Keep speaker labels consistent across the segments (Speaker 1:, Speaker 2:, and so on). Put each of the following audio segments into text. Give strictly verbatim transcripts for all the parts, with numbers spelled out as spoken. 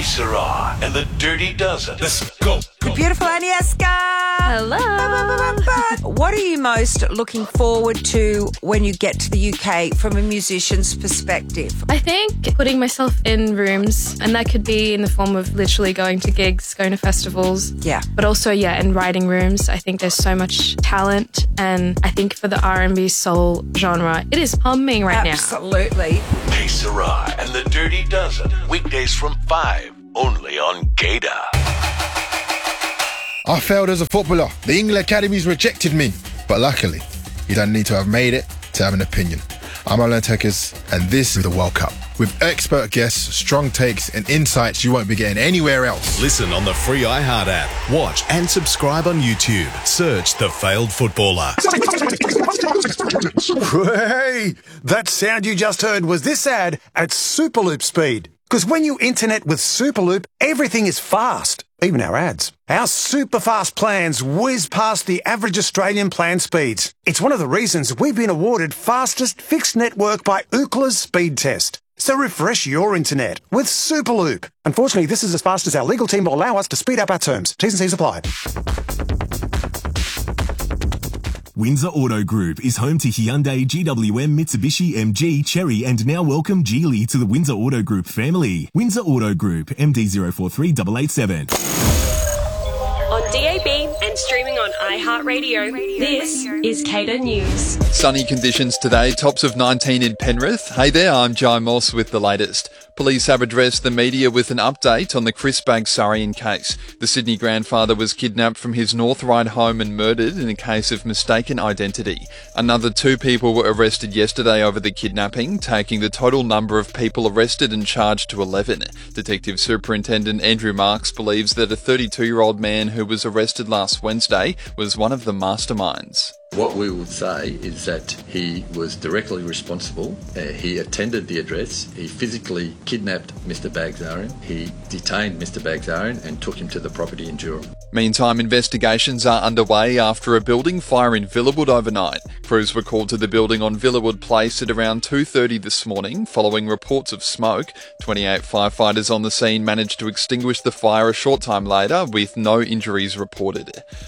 Speaker 1: Que Sera and the Dirty Dozen. Let's go.
Speaker 2: The beautiful Agnieszka.
Speaker 3: Hello.
Speaker 2: What are you most looking forward to when you get to the U K from a musician's perspective?
Speaker 3: I think putting myself in rooms, and that could be in the form of literally going to gigs, going to festivals.
Speaker 2: Yeah.
Speaker 3: But also, yeah, in writing rooms. I think there's so much talent, and I think for the R and B soul genre, it is humming right
Speaker 2: Absolutely.
Speaker 3: now.
Speaker 2: Absolutely.
Speaker 1: Que Sera and the Dirty Dozen. Weekdays from five, only on Gator.
Speaker 4: I failed as a footballer. The England academies rejected me. But luckily, you don't need to have made it to have an opinion. I'm Alan Tekers, and this is the World Cup. With expert guests, strong takes, and insights you won't be getting anywhere else.
Speaker 5: Listen on the free iHeart app. Watch and subscribe on YouTube. Search The Failed Footballer.
Speaker 6: Hey, that sound you just heard was this ad at Superloop speed. Because when you internet with Superloop, everything is fast, even our ads. Our super fast plans whiz past the average Australian plan speeds. It's one of the reasons we've been awarded fastest fixed network by Ookla's speed test. So refresh your internet with Superloop. Unfortunately, this is as fast as our legal team will allow us to speed up our terms. T's and C's apply.
Speaker 7: Windsor Auto Group is home to Hyundai, G W M, Mitsubishi, M G, Chery, and now welcome Geely to the Windsor Auto Group family. Windsor Auto Group, M D zero four three eight eight seven.
Speaker 8: On D A B and streaming on iHeartRadio, this is Cater News.
Speaker 9: Sunny conditions today, tops of nineteen in Penrith. Hey there, I'm Jai Moss with the latest. Police have addressed the media with an update on the Chris Bagsarian case. The Sydney grandfather was kidnapped from his North Ryde home and murdered in a case of mistaken identity. Another two people were arrested yesterday over the kidnapping, taking the total number of people arrested and charged to eleven. Detective Superintendent Andrew Marks believes that a thirty-two-year-old man who was arrested last Wednesday was one of the masterminds.
Speaker 10: What we would say is that he was directly responsible. Uh, he attended the address. He physically kidnapped Mister Bagsarian. He detained Mister Bagsarian and took him to the property in Durham.
Speaker 9: Meantime, investigations are underway after a building fire in Villawood overnight. Crews were called to the building on Villawood Place at around two thirty this morning, following reports of smoke. twenty-eight firefighters on the scene managed to extinguish the fire a short time later, with no injuries reported.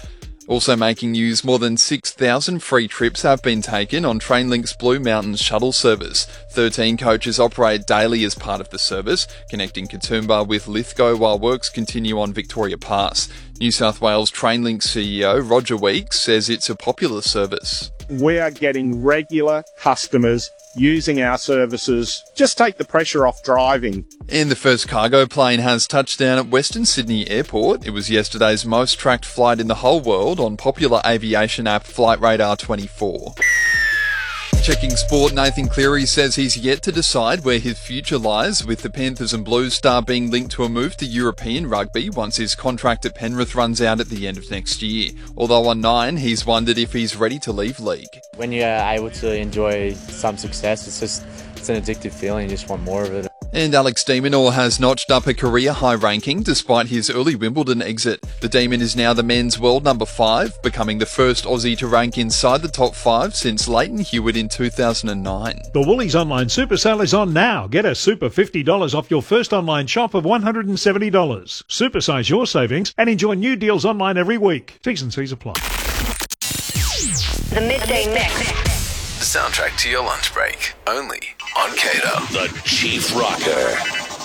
Speaker 9: Also making news, more than six thousand free trips have been taken on Trainlink's Blue Mountains shuttle service. thirteen coaches operate daily as part of the service, connecting Katoomba with Lithgow while works continue on Victoria Pass. New South Wales Trainlink C E O Roger Weeks says it's a popular service.
Speaker 11: We are getting regular customers using our services. Just take the pressure off driving.
Speaker 9: And the first cargo plane has touched down at Western Sydney Airport. It was yesterday's most tracked flight in the whole world on popular aviation app Flight Radar twenty-four. Checking sport, Nathan Cleary says he's yet to decide where his future lies, with the Panthers and Blues star being linked to a move to European rugby once his contract at Penrith runs out at the end of next year. Although on Nine, he's wondered if he's ready to leave league.
Speaker 12: When you're able to enjoy some success, it's just it's an addictive feeling. You just want more of it.
Speaker 9: And Alex de Minaur has notched up a career-high ranking despite his early Wimbledon exit. The Demon is now the men's world number five, becoming the first Aussie to rank inside the top five since Leighton Hewitt in two thousand nine.
Speaker 13: The Woolies Online Super Sale is on now. Get a super fifty dollars off your first online shop of one hundred seventy dollars. Supersize your savings and enjoy new deals online every week. T's and C's apply.
Speaker 8: The Midday Mix.
Speaker 1: The soundtrack to your lunch break, only on Cater. The Chief Rocker.